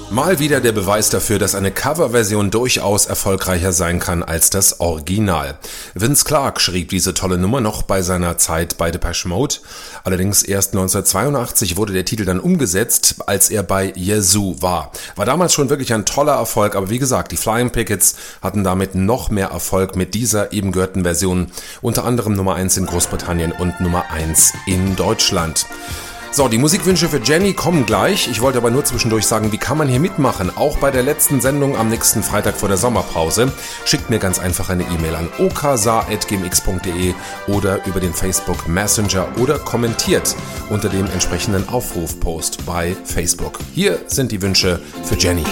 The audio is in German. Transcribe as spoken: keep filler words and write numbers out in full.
Mal wieder der Beweis dafür, dass eine Coverversion durchaus erfolgreicher sein kann als das Original. Vince Clarke schrieb diese tolle Nummer noch bei seiner Zeit bei Depeche Mode. Allerdings erst neunzehnhundertzweiundachtzig wurde der Titel dann umgesetzt, als er bei Yazoo war. War damals schon wirklich ein toller Erfolg, aber wie gesagt, die Flying Pickets hatten damit noch mehr Erfolg mit dieser eben gehörten Version. Unter anderem Nummer eins in Großbritannien und Nummer eins in Deutschland. So, die Musikwünsche für Jenny kommen gleich. Ich wollte aber nur zwischendurch sagen, wie kann man hier mitmachen? Auch bei der letzten Sendung am nächsten Freitag vor der Sommerpause. Schickt mir ganz einfach eine E-Mail an oksa at gmx punkt de oder über den Facebook Messenger oder kommentiert unter dem entsprechenden Aufrufpost bei Facebook. Hier sind die Wünsche für Jenny.